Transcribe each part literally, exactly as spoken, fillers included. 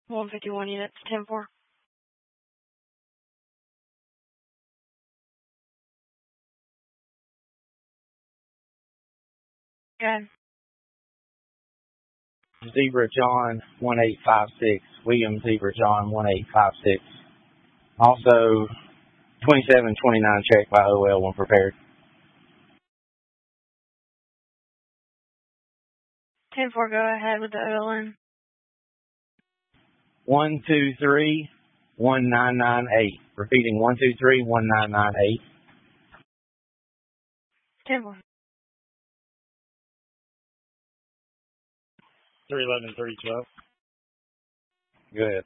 one fifty-one units, ten four. Good. Zebra John one eight five six, William Zebra John one eight five six. Also, twenty-seven twenty-nine check by O L when prepared. ten four, go ahead with the O L N. one two three one nine nine eight. Repeating, one two three one nine nine eight. ten four. three eleven, three twelve. Go ahead.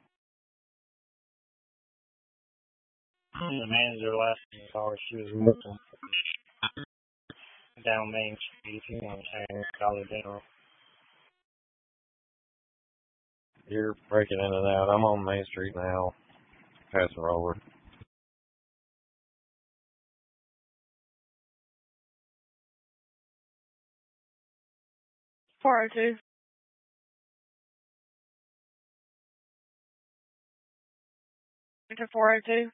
The manager left in the car. She was working down Main Street, if you know what I'm saying, Dollar General. You're breaking in and out. I'm on Main Street now, passing over. four oh two. To four oh two.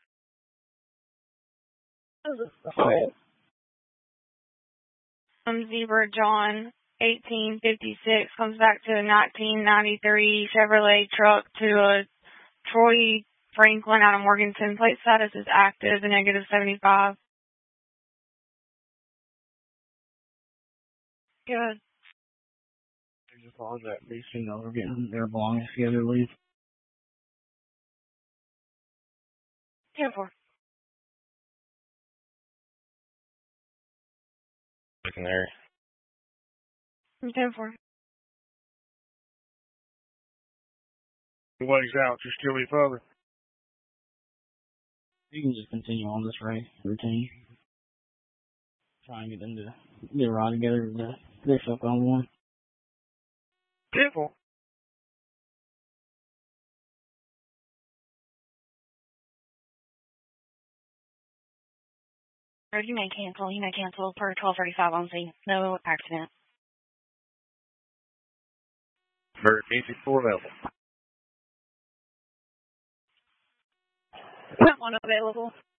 Um, Zebra John eighteen fifty-six comes back to a nineteen ninety-three Chevrolet truck to a Troy Franklin out of Morganton. Plate status is active, a negative seventy-five. Good. There's a pause at these females are getting their belongings together to leave. ten four. Looking there. ten four. The leg's out. Just kill your father. You can just continue on this race routine. Try and get them to get a ride together to fix up on one. ten four. You may cancel. You may cancel per twelve thirty-five on scene. No accident. Emergency four level. That one available.